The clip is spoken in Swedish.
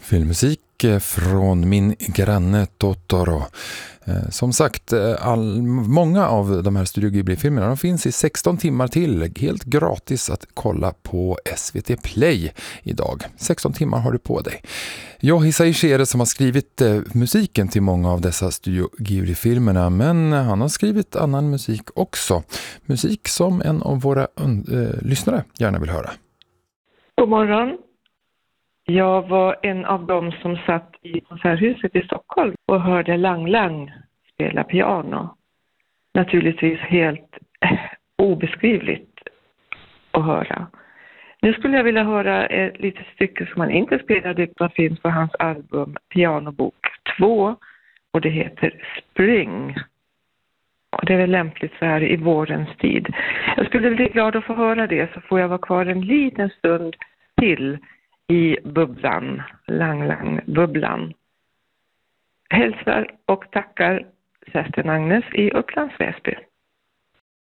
Filmmusik från Min granne Totoro. Som sagt, många av de här Studio Ghibli-filmerna de finns i 16 timmar till. Helt gratis att kolla på SVT Play idag. 16 timmar har du på dig. Hisai Shere som har skrivit musiken till många av dessa Studio Ghibli-filmerna, men han har skrivit annan musik också. Musik som en av våra lyssnare gärna vill höra. God morgon. Jag var en av dem som satt i konserthuset i Stockholm och hörde Lang Lang spela piano. Naturligtvis helt obeskrivligt att höra. Nu skulle jag vilja höra ett litet stycke som han inte spelade utan finns på hans album Pianobok 2 och det heter Spring. Och det är väl lämpligt så här i vårens tid. Jag skulle bli glad att få höra det, så får jag vara kvar en liten stund till i bubblan, Lang Lang-bubblan. Hälsar och tackar Kerstin Agnes i Upplands Väsby.